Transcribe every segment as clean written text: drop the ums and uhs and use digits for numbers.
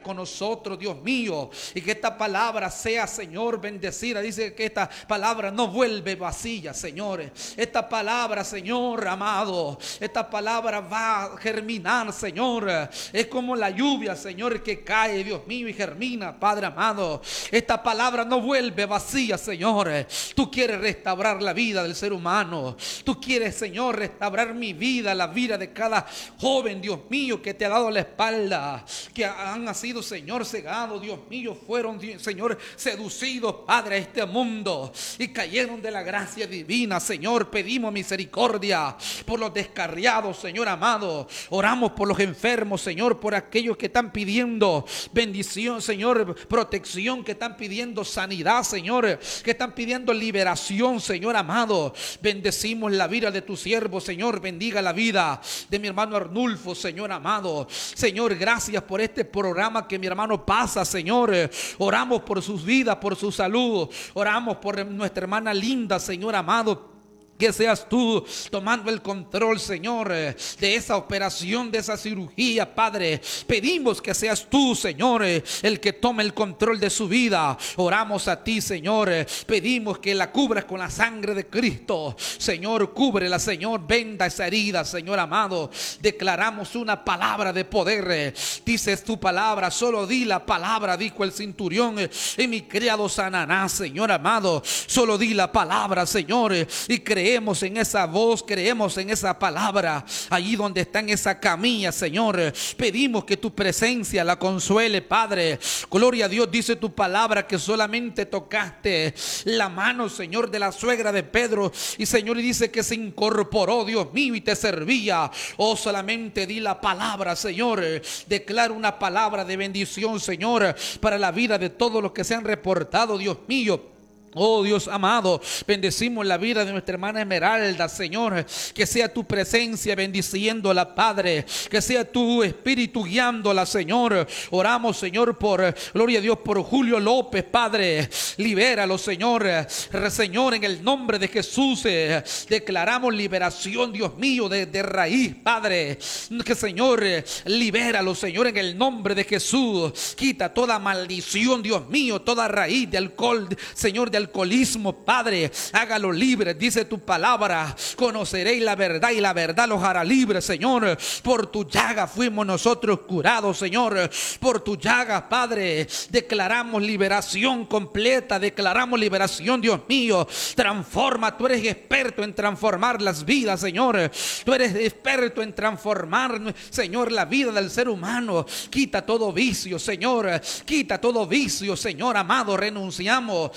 con nosotros, Dios mío, y que esta palabra sea, Señor, bendecida. Dice que esta palabra no vuelve vacía, señores. Esta palabra, Señor amado, esta palabra va a germinar, Señor. Es como la lluvia, Señor, que cae, Dios mío, y germina, Padre amado. Esta palabra no vuelve vacía, Señor. Tú quieres restaurar la vida del ser humano. Tú quieres, Señor, restaurar mi vida, la vida de cada joven, Dios mío, que te ha dado la espalda, que han sido, Señor, cegados, Dios mío, fueron, Señor, seducidos, Padre, a este mundo y cayeron de la gracia divina. Señor, pedimos misericordia por los descarriados, Señor amado. Oramos por los enfermos, Señor, por aquellos que están pidiendo bendición, Señor, protección, que están pidiendo sanidad, Señor, que están pidiendo liberación, Señor amado. Bendecimos la vida de tu siervo, Señor. Bendiga la vida de mi hermano Arnulfo, Señor amado. Señor, gracias por este programa que mi hermano pasa, Señor. Oramos por sus vidas, por su salud. Oramos por nuestra hermana Linda, Señor amado. Que seas tú tomando el control, Señor, de esa operación, de esa cirugía, Padre. Pedimos que seas tú, Señor, el que tome el control de su vida. Oramos a ti, Señor. Pedimos que la cubras con la sangre de Cristo. Señor, cúbrela, Señor. Venda esa herida, Señor amado. Declaramos una palabra de poder. Dices tu palabra, solo di la palabra, dijo el centurión. Y mi criado sanará, Señor amado. Solo di la palabra, Señor, y creemos en esa voz, creemos en esa palabra. Allí donde está en esa camilla, Señor, pedimos que tu presencia la consuele, Padre. Gloria a Dios. Dice tu palabra que solamente tocaste la mano, Señor, de la suegra de Pedro, y Señor, y dice que se incorporó, Dios mío, y te servía. Oh, solamente di la palabra, Señor. Declaro una palabra de bendición, Señor, para la vida de todos los que se han reportado, Dios mío. Oh Dios amado, bendecimos la vida de nuestra hermana Esmeralda, Señor. Que sea tu presencia bendiciéndola, Padre. Que sea tu espíritu guiándola, Señor. Oramos, Señor, por, gloria a Dios, por Julio López, Padre. Libéralo, Señor. Señor, en el nombre de Jesús, declaramos liberación, Dios mío, de raíz, Padre. Que, Señor, libéralo, Señor, en el nombre de Jesús. Quita toda maldición, Dios mío, toda raíz de alcohol, Señor, de alcoholismo, Padre. Hágalo libre, dice tu palabra. Conoceréis la verdad y la verdad los hará libres, Señor. Por tu llaga fuimos nosotros curados, Señor. Por tu llaga, Padre, declaramos liberación completa. Declaramos liberación, Dios mío. Transforma, tú eres experto en transformar las vidas, Señor. Tú eres experto en transformar, Señor, la vida del ser humano. Quita todo vicio, Señor. Quita todo vicio, Señor amado. Renunciamos,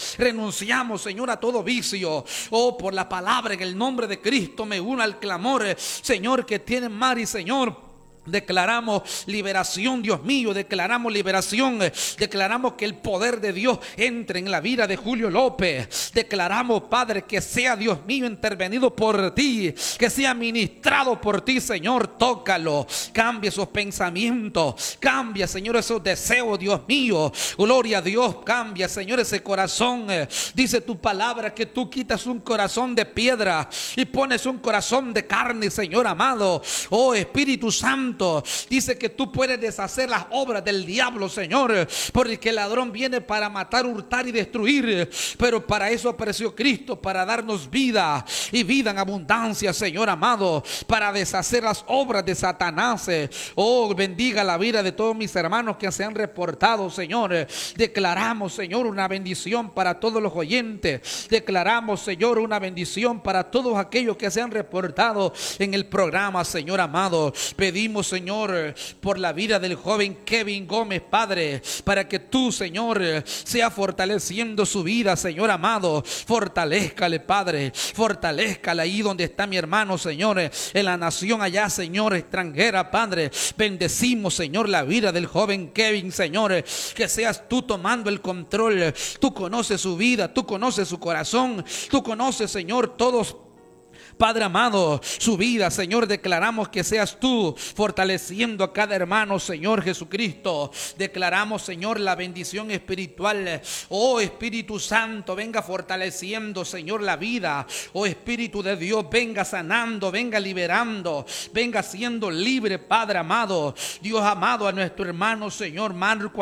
Señor, a todo vicio. Oh, por la palabra, en el nombre de Cristo me uno al clamor, Señor, que tiene Mari, Señor. Declaramos liberación, Dios mío, declaramos liberación, declaramos que el poder de Dios entre en la vida de Julio López. Declaramos, Padre, que sea, Dios mío, intervenido por ti, que sea ministrado por ti, Señor. Tócalo, cambia esos pensamientos, cambia, Señor, esos deseos, Dios mío. Gloria a Dios, cambia, Señor, ese corazón. Dice tu palabra que tú quitas un corazón de piedra y pones un corazón de carne, Señor amado. Oh, Espíritu Santo, dice que tú puedes deshacer las obras del diablo, Señor, porque el ladrón viene para matar, hurtar y destruir, pero para eso apareció Cristo, para darnos vida y vida en abundancia, Señor amado, para deshacer las obras de Satanás. Oh, bendiga la vida de todos mis hermanos que se han reportado, Señor. Declaramos, Señor, una bendición para todos los oyentes. Declaramos, Señor, una bendición para todos aquellos que se han reportado en el programa, Señor amado. Pedimos, Señor, por la vida del joven Kevin Gómez, Padre, para que tú, Señor, sea fortaleciendo su vida, Señor amado. Fortalézcale, Padre, fortalézcale ahí donde está mi hermano, Señor, en la nación allá, Señor, extranjera, Padre. Bendecimos, Señor, la vida del joven Kevin, Señor, que seas tú tomando el control. Tú conoces su vida, tú conoces su corazón, tú conoces, Señor, todos, Padre amado, su vida, Señor. Declaramos que seas tú fortaleciendo a cada hermano, Señor Jesucristo. Declaramos, Señor, la bendición espiritual. Oh, Espíritu Santo, venga fortaleciendo, Señor, la vida. Oh, Espíritu de Dios, venga sanando, venga liberando, venga siendo libre, Padre amado. Dios amado, a nuestro hermano, Señor Marco